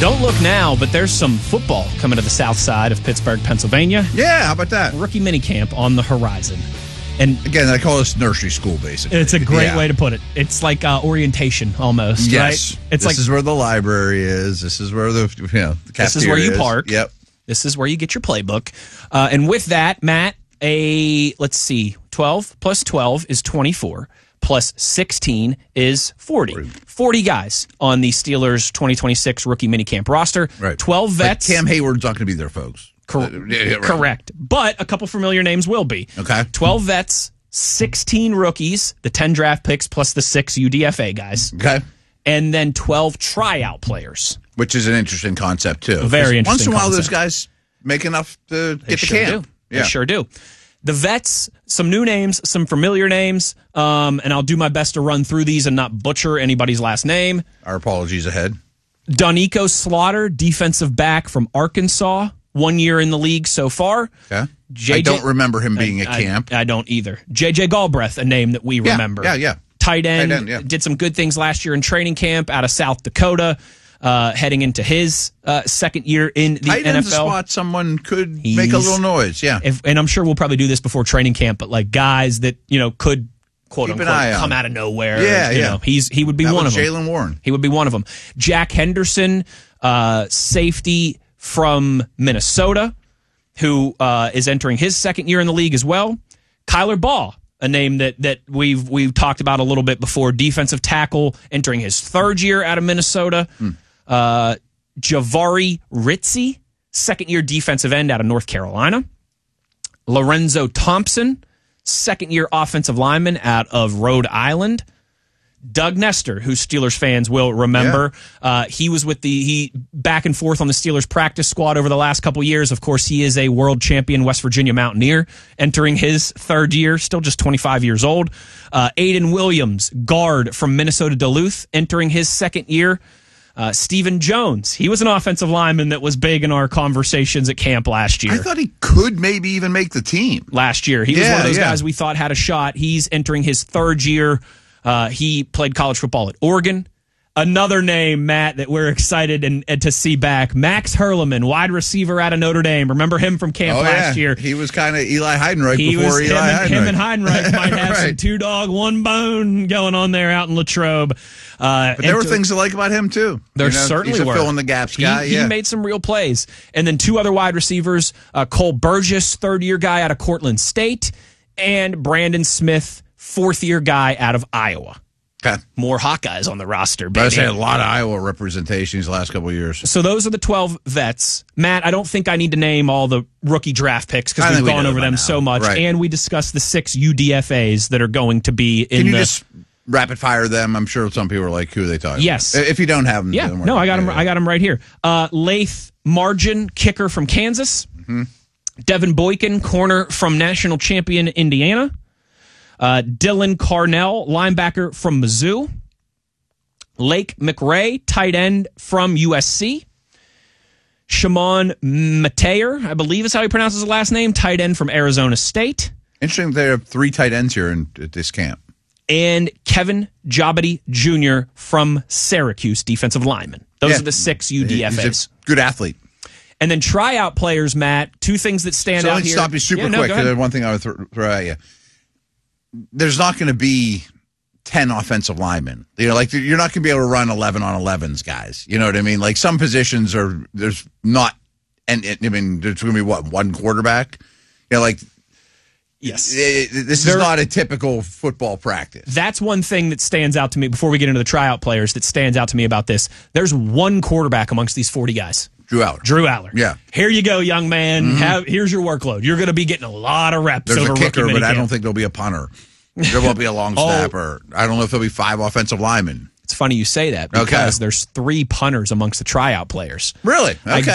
Don't look now, but there's some football coming to the south side of Pittsburgh, Pennsylvania. Yeah, how about that? Rookie minicamp on the horizon. And again, I call this nursery school, basically. it's a great way to put it. It's like orientation almost, yes. right? It's this is where the library is. This is where the cafeteria this is where you park. Yep. This is where you get your playbook. And with that, Matt, let's see, 12 plus 12 is 24. Plus 16 is 40. 40 guys on the Steelers 2026 rookie minicamp roster. Right. 12 vets. But Cam Hayward's not going to be there, folks. Correct. But a couple familiar names will be. Okay. 12 vets, 16 rookies, the 10 draft picks plus the 6 UDFA guys. Okay. And then 12 tryout players. Which is an interesting concept, too. Very interesting Once in a while, concept. those guys make enough to get to camp. They sure do. The vets, some new names, some familiar names, and I'll do my best to run through these and not butcher anybody's last name. Our apologies ahead. Donico Slaughter, defensive back from Arkansas, 1 year in the league so far. Okay. I don't remember him being at camp. I don't either. J.J. Galbraith, a name that we remember. Yeah. Tight end, did some good things last year in training camp out of South Dakota. Heading into his second year in the Tight NFL. End's a spot someone could make a little noise, yeah. And I'm sure we'll probably do this before training camp, but like guys that, could, quote Keep an unquote, eye on. come out of nowhere. Yeah. He would be one of them. Jaylen Warren. He would be one of them. Jack Henderson, safety from Minnesota, who is entering his second year in the league as well. Kyler Ball, a name that we've talked about a little bit before, defensive tackle, entering his third year out of Minnesota. Javari Ritzy, second-year defensive end out of North Carolina. Lorenzo Thompson, second-year offensive lineman out of Rhode Island. Doug Nestor, who Steelers fans will remember. He was with he back and forth on the Steelers practice squad over the last couple years. Of course, he is a world champion West Virginia Mountaineer, entering his third year, still just 25 years old. Aiden Williams, guard from Minnesota Duluth, entering his second year. Stephen Jones, he was an offensive lineman that was big in our conversations at camp last year. I thought he could maybe even make the team. Last year. He was one of those guys we thought had a shot. He's entering his third year. He played college football at Oregon. Another name, Matt, that we're excited and to see back, Max Hurleman, wide receiver out of Notre Dame. Remember him from camp last year? He was kind of Eli Heidenreich before Eli Heidenreich. Him and Heidenreich might have some two dog, one bone going on there out in Latrobe. But there were things to like about him, too. There certainly he's were. He's a fill-in-the-gaps guy. He made some real plays. And then two other wide receivers, Cole Burgess, third-year guy out of Cortland State, and Brandon Smith, fourth-year guy out of Iowa. Okay. More Hawkeyes on the roster, baby. I say a lot of Iowa representation these last couple of years. So those are the 12 vets. Matt, I don't think I need to name all the rookie draft picks because we've gone over them so much. Right. And we discussed the 6 UDFAs that are going to be in Can you just rapid fire them? I'm sure some people are like, who are they talking Yes. about? If you don't have them. Yeah. No, I got them. I got them right here. Lath Margin, kicker from Kansas. Mm-hmm. Devin Boykin, corner from national champion Indiana. Dylan Carnell, linebacker from Mizzou. Lake McRae, tight end from USC. Shimon Mateer, I believe is how he pronounces his last name, tight end from Arizona State. Interesting that they have 3 tight ends here at this camp. And Kevin Jabody Jr. from Syracuse, defensive lineman. Those are the 6 UDFAs. He's a good athlete. And then tryout players, Matt, 2 things that stand out here. So let me stop you super quick, because one thing I would throw at you. There's not going to be 10 offensive linemen. You're not going to be able to run 11 on 11s, guys. You know what I mean? Like some positions there's not, and I mean, there's going to be one quarterback? Yes. This is not a typical football practice. That's one thing that stands out to me before we get into the tryout players that stands out to me about this. There's one quarterback amongst these 40 guys. Drew Aller. Yeah. Here you go, young man. Mm-hmm. Here's your workload. You're going to be getting a lot of reps. There's over a kicker, rookie but minicamp. I don't think there'll be a punter. There won't be a long snapper. I don't know if there'll be 5 offensive linemen. It's funny you say that because there's 3 punters amongst the tryout players. Really? Okay.